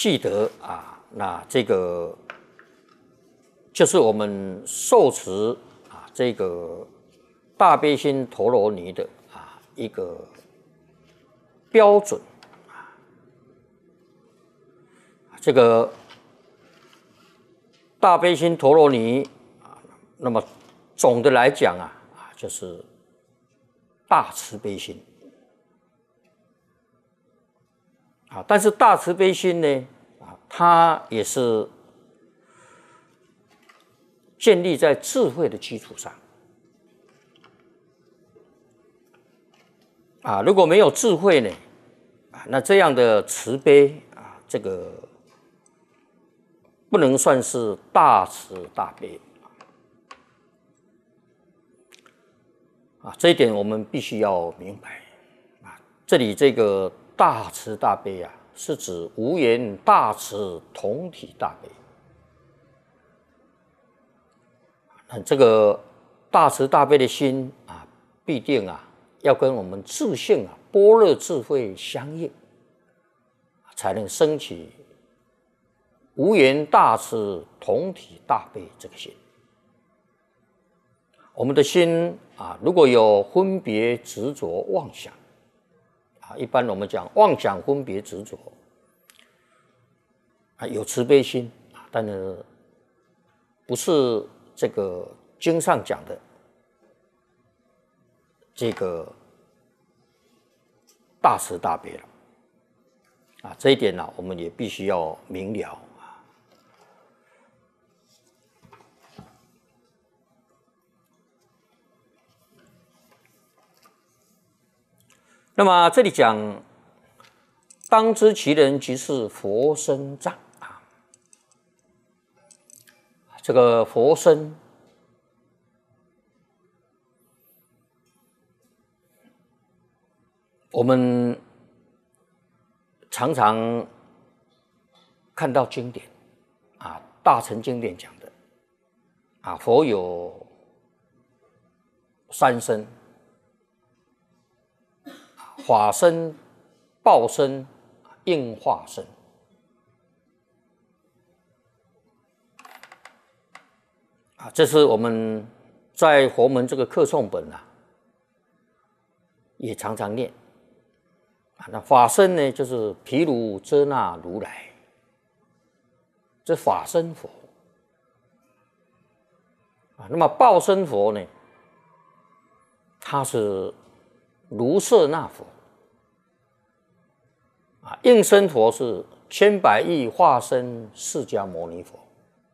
记得啊，那这个就是我们受持啊这个大悲心陀罗尼的啊一个标准啊，这个大悲心陀罗尼啊，那么总的来讲啊就是大慈悲心啊，但是大慈悲心呢它也是建立在智慧的基础上啊，如果没有智慧呢那这样的慈悲啊，这个不能算是大慈大悲啊，这一点我们必须要明白啊。这里这个大慈大悲啊，是指无缘大慈同体大悲。这个大慈大悲的心啊，必定啊要跟我们自性啊般若智慧相应，才能升起无缘大慈同体大悲这个心。我们的心啊，如果有分别执着妄想啊，一般我们讲妄想分别执着啊，有慈悲心啊，但是不是这个经上讲的这个大慈大悲了啊，这一点呢，我们也必须要明了。那么这里讲，当知其人即是佛身藏啊。这个佛身，我们常常看到经典啊，大乘经典讲的啊，佛有三身。法身、报身、应化身啊，这是我们在佛门这个课诵本啊，也常常念啊。那法身呢，就是毗卢遮那如来，这法身佛啊。那么报身佛呢，他是卢舍那佛。啊，应身佛是千百亿化身释迦牟尼佛，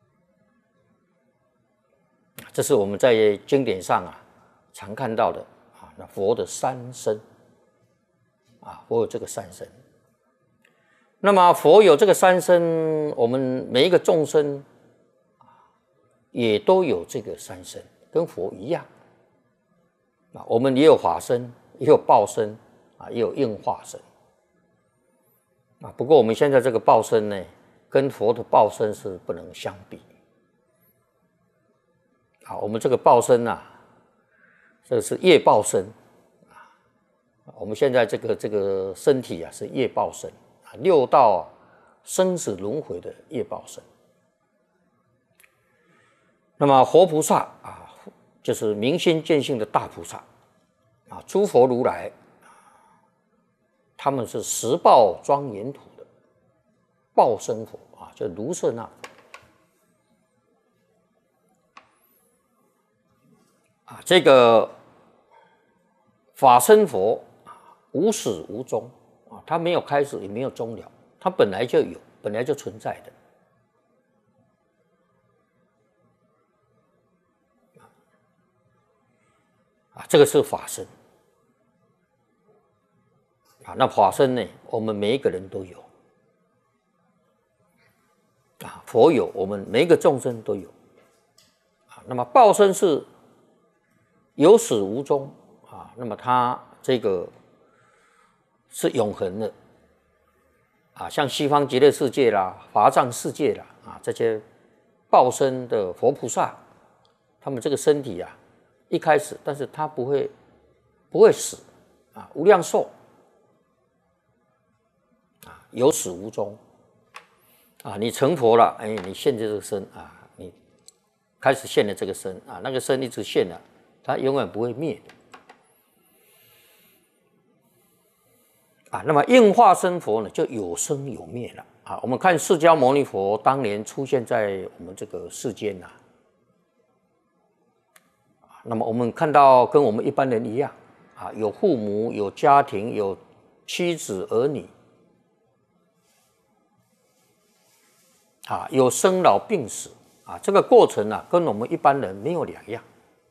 这是我们在经典上啊常看到的啊。那佛的三身啊，佛有这个三身。那么佛有这个三身，我们每一个众生也都有这个三身，跟佛一样啊。我们也有法身，也有报身啊，也有应化身。啊，不过我们现在这个报身呢，跟佛的报身是不能相比。啊，我们这个报身啊，这是业报身啊。我们现在这个身体啊是业报身啊，六道生死轮回的业报身。那么活菩萨啊，就是明心见性的大菩萨啊，诸佛如来。他们是十报庄严土的报身佛啊，叫卢舍那佛啊。这个法身佛无始无终啊，它没有开始也没有终了，它本来就有，本来就存在的啊。这个是法身。啊，那法身呢？我们每一个人都有啊，佛有，我们每一个众生都有啊。那么报身是有始无终啊，那么它这个是永恒的啊，像西方极乐世界啦、法藏世界啦啊，这些报身的佛菩萨，他们这个身体啊，一开始，但是他不会死啊，无量寿。有始无终啊，你成佛了，哎，你现这个身啊，你开始现了这个身啊，那个身一直现了，它永远不会灭的。啊，那么应化身佛呢，就有生有灭了啊。我们看释迦牟尼佛当年出现在我们这个世间呐，那么我们看到跟我们一般人一样啊，有父母，有家庭，有妻子儿女，啊，有生老病死啊，这个过程啊，跟我们一般人没有两样。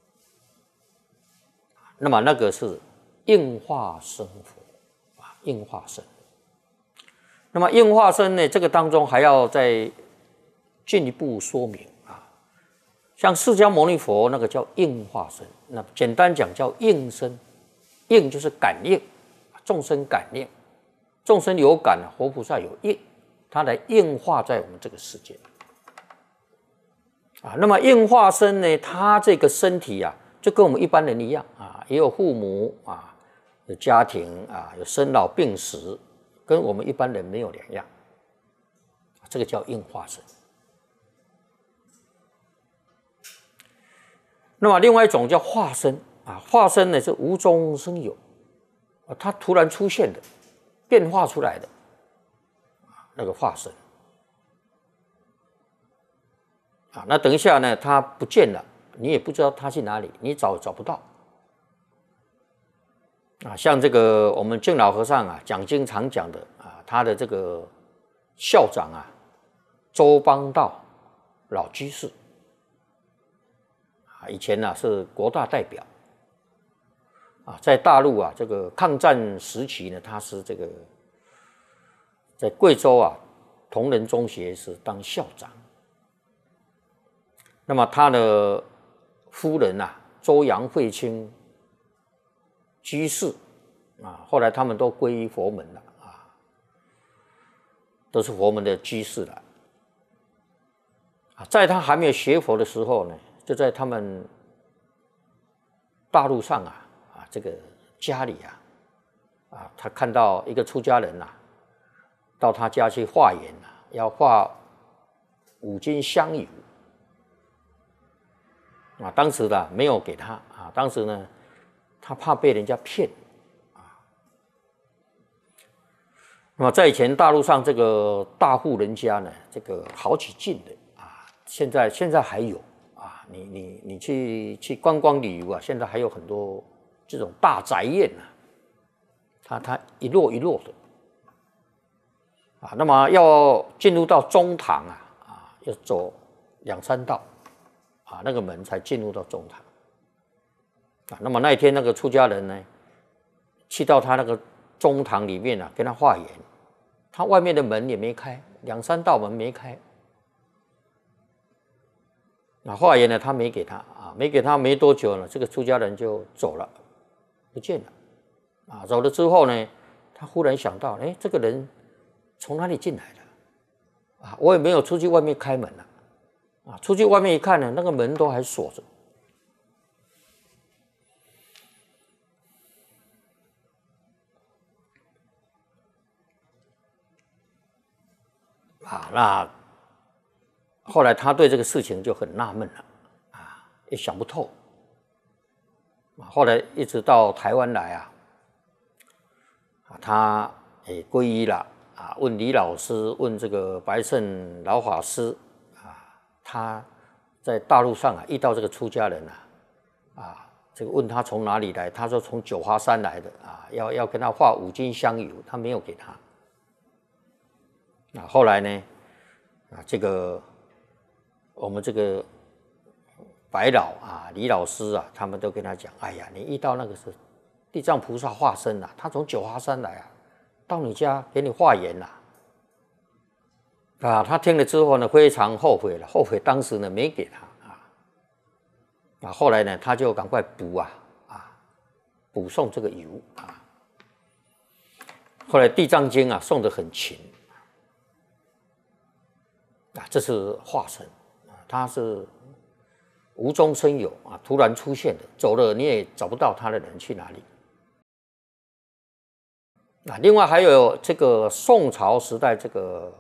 那么那个是应化身佛。应化身，那么应化身呢？这个当中还要再进一步说明啊。像释迦牟尼佛那个叫应化身，那简单讲叫应身，应就是感应，众生感应，众生有感，活菩萨有应，他来应化在我们这个世界啊。那么应化身呢，他这个身体啊，就跟我们一般人一样啊，也有父母啊。有家庭啊，有生老病死，跟我们一般人没有两样，这个叫应化身。那么另外一种叫化身啊，化身呢是无中生有，它突然出现的，变化出来的，那个化身啊。那等一下呢，它不见了，你也不知道它去哪里，你找不到。啊，像这个我们净老和尚啊讲经常讲的啊，他的这个校长啊，周邦道老居士啊，以前呢是国大代表啊，在大陆啊这个抗战时期呢，他是这个在贵州啊同仁中学是当校长。那么他的夫人啊，周杨慧清居士啊，后来他们都皈依佛门了啊，都是佛门的居士了啊。在他还没有学佛的时候呢，就在他们大陆上啊这个家里啊，他看到一个出家人到他家去化缘要化5斤香油啊，当时呢没有给他啊，当时呢。他怕被人家骗啊。那么在以前大陆上这个大户人家呢，这个好几进的啊，现在还有啊，你去观光旅游啊，现在还有很多这种大宅院它一摞一摞的啊。那么要进入到中堂要走2、3道啊，那个门才进入到中堂。那么那一天那个出家人呢，去到他那个中堂里面跟他化缘，他外面的门也没开，2、3道门没开。那化缘呢，他没给他啊，没给他没多久呢，这个出家人就走了，不见了啊。走了之后呢，他忽然想到，哎，这个人从哪里进来的啊？我也没有出去外面开门啊，出去外面一看呢，那个门都还锁着。啊，那后来他对这个事情就很纳闷了啊，也想不透。后来一直到台湾来他也皈依了啊，问李老师，问这个白胜老法师啊，他在大陆上遇到这个出家人这个问他从哪里来，他说从九华山来的啊，要跟他化5斤香油，他没有给他。后来呢，这个我们这个白老李老师他们都跟他讲，哎呀，你遇到那个是地藏菩萨化身他从九华山来到你家给你化缘他听了之后呢，非常后悔了，后悔当时呢没给他后来呢，他就赶快补送这个油后来地藏经送得很勤这是化身他是无中生有突然出现的，走了你也找不到他的人去哪里另外还有这个宋朝时代这个